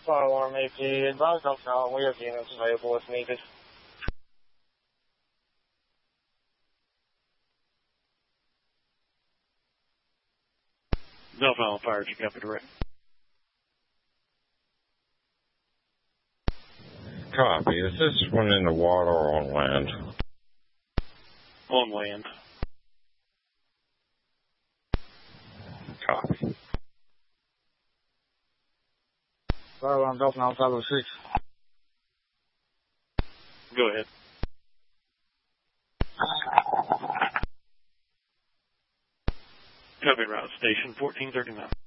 Firearm AP, advise Delta Alpha, we have units available if needed. Delta Alpha Fire, you copy direct. Copy. Is this one in the water or on land? On land. Copy. Firearm Delta Alpha 506. Go ahead. Copy route station 1439.